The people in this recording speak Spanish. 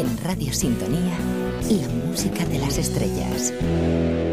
En Radio Sintonía, la música de las estrellas.